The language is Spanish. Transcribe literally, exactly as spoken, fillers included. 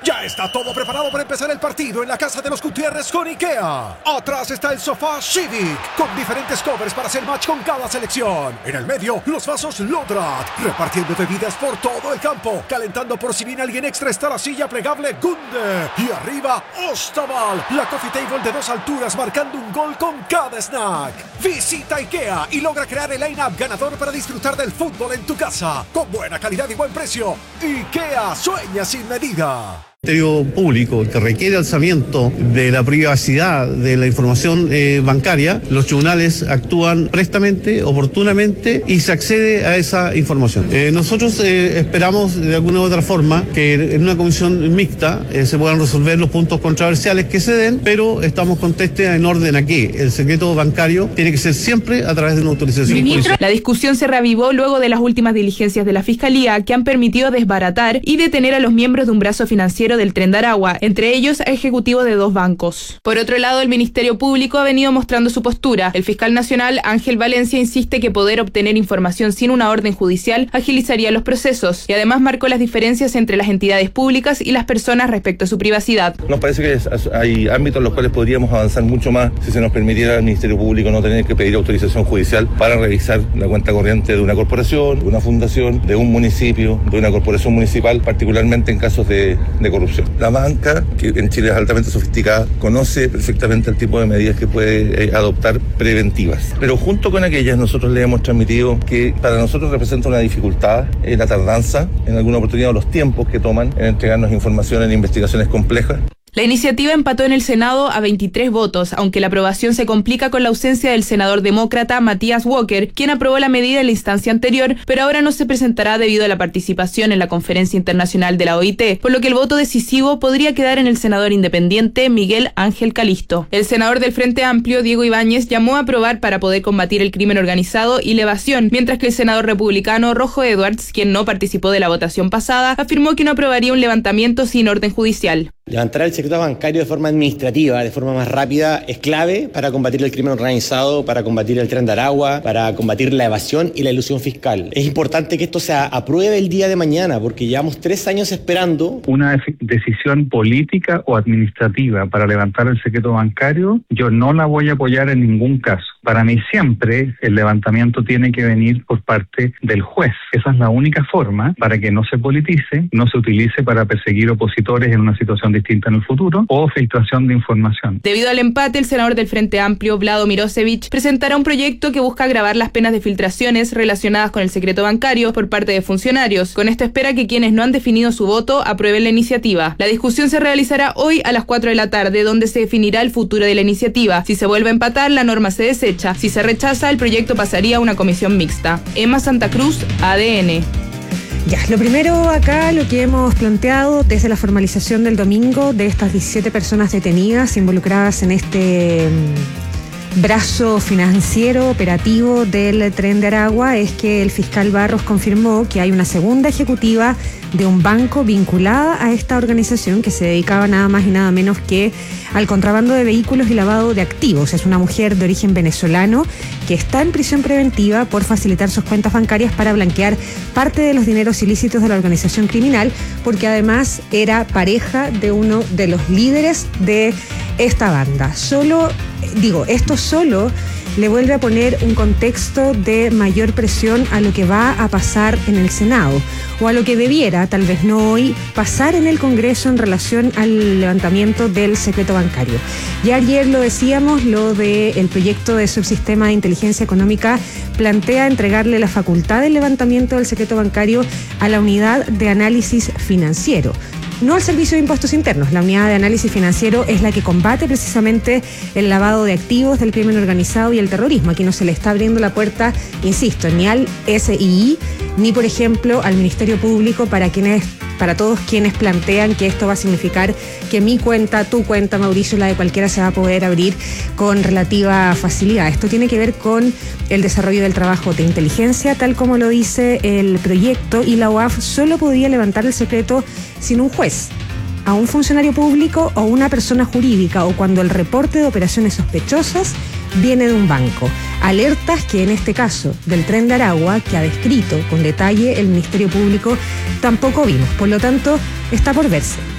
Ya está todo preparado para empezar el partido en la casa de los Gutiérrez con IKEA. Atrás está el sofá Civic, con diferentes covers para hacer match con cada selección. En el medio, los vasos Lodrat, repartiendo bebidas por todo el campo. Calentando por si viene alguien extra está la silla plegable Gunde. Y arriba, Ostaval, la coffee table de dos alturas marcando un gol con cada snack. Visita IKEA y logra crear el line-up ganador para disfrutar del fútbol en tu casa. Con buena calidad y buen precio. IKEA sueña sin medida. Ministerio Público que requiere alzamiento de la privacidad de la información eh, bancaria, los tribunales actúan prestamente, oportunamente y se accede a esa información. Eh, nosotros eh, esperamos de alguna u otra forma que en una comisión mixta eh, se puedan resolver los puntos controversiales que se den, pero estamos contestes en orden a que el secreto bancario tiene que ser siempre a través de una autorización judicial. La discusión se reavivó luego de las últimas diligencias de la Fiscalía que han permitido desbaratar y detener a los miembros de un brazo financiero del Tren de Aragua, entre ellos a ejecutivos de dos bancos. Por otro lado, el Ministerio Público ha venido mostrando su postura. El fiscal nacional Ángel Valencia insiste que poder obtener información sin una orden judicial agilizaría los procesos y además marcó las diferencias entre las entidades públicas y las personas respecto a su privacidad. Nos parece que hay ámbitos en los cuales podríamos avanzar mucho más si se nos permitiera al Ministerio Público no tener que pedir autorización judicial para revisar la cuenta corriente de una corporación, de una fundación, de un municipio, de una corporación municipal, particularmente en casos de, de corrupción. La banca, que en Chile es altamente sofisticada, conoce perfectamente el tipo de medidas que puede eh, adoptar preventivas. Pero junto con aquellas nosotros le hemos transmitido que para nosotros representa una dificultad eh, la tardanza, en alguna oportunidad los tiempos que toman en entregarnos información en investigaciones complejas. La iniciativa empató en el Senado a veintitrés votos, aunque la aprobación se complica con la ausencia del senador demócrata Matías Walker, quien aprobó la medida en la instancia anterior, pero ahora no se presentará debido a la participación en la Conferencia Internacional de la O I T, por lo que el voto decisivo podría quedar en el senador independiente Miguel Ángel Calisto. El senador del Frente Amplio, Diego Ibáñez, llamó a aprobar para poder combatir el crimen organizado y la evasión, mientras que el senador republicano Rojo Edwards, quien no participó de la votación pasada, afirmó que no aprobaría un levantamiento sin orden judicial. Levantar el secreto bancario de forma administrativa, de forma más rápida, es clave para combatir el crimen organizado, para combatir el Tren de Aragua, para combatir la evasión y la elusión fiscal. Es importante que esto se apruebe el día de mañana, porque llevamos tres años esperando. Una decisión política o administrativa para levantar el secreto bancario, yo no la voy a apoyar en ningún caso. Para mí siempre el levantamiento tiene que venir por parte del juez. Esa es la única forma para que no se politice, no se utilice para perseguir opositores en una situación distinta en el futuro o filtración de información. Debido al empate, el senador del Frente Amplio, Vlado Mirosevich, presentará un proyecto que busca agravar las penas de filtraciones relacionadas con el secreto bancario por parte de funcionarios. Con esto espera que quienes no han definido su voto aprueben la iniciativa. La discusión se realizará hoy a las cuatro de la tarde, donde se definirá el futuro de la iniciativa. Si se vuelve a empatar, la norma se desecha. Si se rechaza, el proyecto pasaría a una comisión mixta. Emma Santa Cruz, A D N. Ya, lo primero acá, lo que hemos planteado desde la formalización del domingo de estas diecisiete personas detenidas involucradas en este mmm, brazo financiero operativo del Tren de Aragua es que el fiscal Barros confirmó que hay una segunda ejecutiva de un banco vinculada a esta organización que se dedicaba nada más y nada menos que al contrabando de vehículos y lavado de activos. Es una mujer de origen venezolano que está en prisión preventiva por facilitar sus cuentas bancarias para blanquear parte de los dineros ilícitos de la organización criminal, porque además era pareja de uno de los líderes de esta banda. Solo, digo, esto solo le vuelve a poner un contexto de mayor presión a lo que va a pasar en el Senado, o a lo que debiera, tal vez no hoy, pasar en el Congreso en relación al levantamiento del secreto bancario. Ya ayer lo decíamos, lo del proyecto de subsistema de inteligencia económica plantea entregarle la facultad del levantamiento del secreto bancario a la unidad de análisis financiero. No al Servicio de Impuestos Internos. La unidad de análisis financiero es la que combate precisamente el lavado de activos del crimen organizado y el terrorismo. Aquí no se le está abriendo la puerta, insisto, ni al S I I, ni por ejemplo al Ministerio Público para quienes, para todos quienes plantean que esto va a significar que mi cuenta, tu cuenta, Mauricio, la de cualquiera, se va a poder abrir con relativa facilidad. Esto tiene que ver con el desarrollo del trabajo de inteligencia, tal como lo dice el proyecto, y la O A F solo podía levantar el secreto sin un juez, a un funcionario público o una persona jurídica, o cuando el reporte de operaciones sospechosas viene de un banco. Alertas que en este caso del Tren de Aragua, que ha descrito con detalle el Ministerio Público, tampoco vimos. Por lo tanto, está por verse.